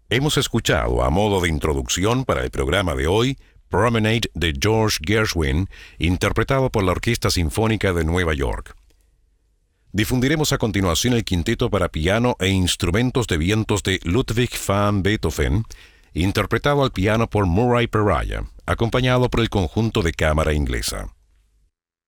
Hemos escuchado, a modo de introducción para el programa de hoy, Promenade de George Gershwin, interpretado por la Orquesta Sinfónica de Nueva York. Difundiremos a continuación el quinteto para piano e instrumentos de vientos de Ludwig van Beethoven, interpretado al piano por Murray Peraya, acompañado por el conjunto de cámara inglesa.